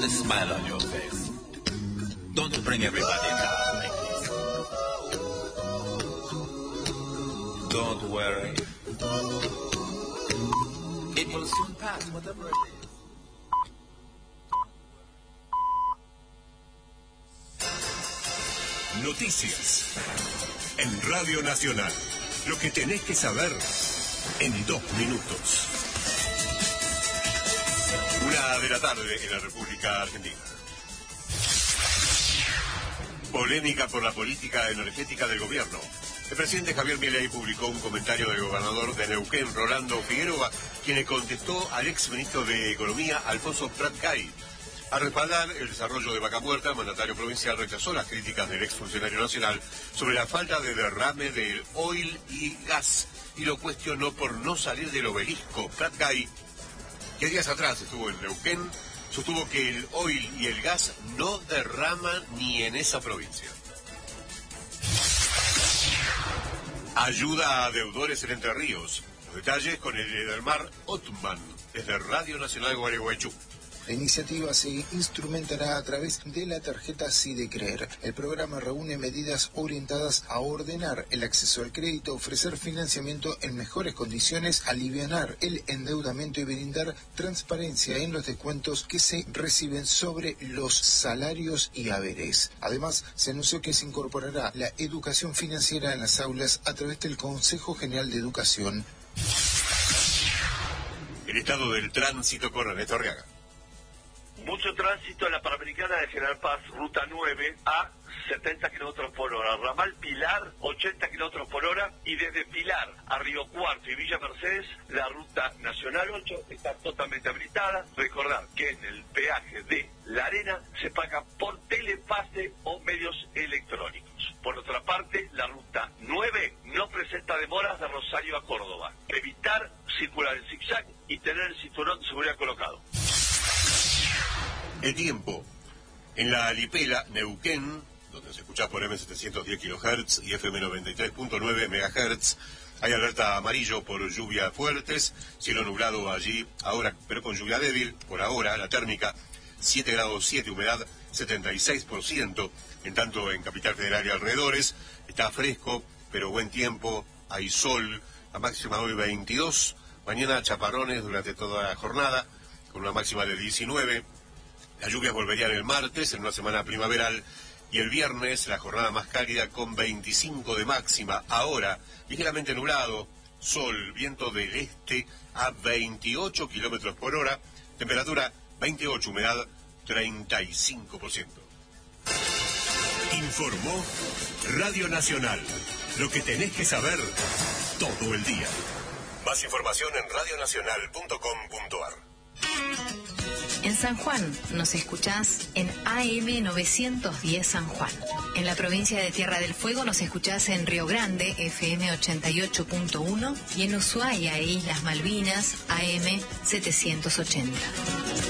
a smile on your face. Don't bring everybody down like this. Don't worry. It will soon pass, whatever it is. Noticias en Radio Nacional. Lo que tenés que saber en 2 minutos. 1:00 p.m. en la República Argentina. Polémica por la política energética del gobierno. El presidente Javier Milei publicó un comentario del gobernador de Neuquén, Rolando Figueroa, quien le contestó al exministro de Economía, Alfonso Prat-Gay. Al respaldar el desarrollo de Vaca Muerta, el mandatario provincial rechazó las críticas del exfuncionario nacional sobre la falta de derrame del oil y gas y lo cuestionó por no salir del obelisco. Prat-Gay, que días atrás estuvo en Neuquén, sostuvo que el oil y el gas no derraman ni en esa provincia. Ayuda a deudores en Entre Ríos. Los detalles con el Edelmar Otman, desde Radio Nacional Gualeguaychú. La iniciativa se instrumentará a través de la tarjeta SIDECREER. El programa reúne medidas orientadas a ordenar el acceso al crédito, ofrecer financiamiento en mejores condiciones, alivianar el endeudamiento y brindar transparencia en los descuentos que se reciben sobre los salarios y haberes. Además, se anunció que se incorporará la educación financiera en las aulas a través del Consejo General de Educación. El estado del tránsito con Ernesto Arriaga. Mucho tránsito en la Panamericana de General Paz, ruta 9, a 70 kilómetros por hora. Ramal Pilar, 80 kilómetros por hora. Y desde Pilar a Río Cuarto y Villa Mercedes, la ruta Nacional 8 está totalmente habilitada. Recordar que en el peaje de La Arena se paga por telepase o medios electrónicos. Por otra parte, la ruta 9 no presenta demoras de Rosario a Córdoba. Evitar circular en zigzag y tener el cinturón de seguridad colocado. El tiempo. En la Alipela, Neuquén, donde se escucha por M710 kHz y FM 93.9 MHz, hay alerta amarillo por lluvias fuertes, cielo nublado allí, ahora, pero con lluvia débil, por ahora, la térmica 7 grados 7, humedad 76%, en tanto en Capital Federal y alrededores, está fresco, pero buen tiempo, hay sol, la máxima hoy 22, mañana chaparrones durante toda la jornada, con una máxima de 19. Las lluvias volverían el martes, en una semana primaveral, y el viernes la jornada más cálida con 25 de máxima. Ahora, ligeramente nublado, sol, viento del este a 28 kilómetros por hora, temperatura 28, humedad 35%. Informó Radio Nacional. Lo que tenés que saber todo el día. Más información en radionacional.com.ar. En San Juan nos escuchás en AM 910 San Juan. En la provincia de Tierra del Fuego nos escuchás en Río Grande, FM 88.1, y en Ushuaia e Islas Malvinas, AM 780.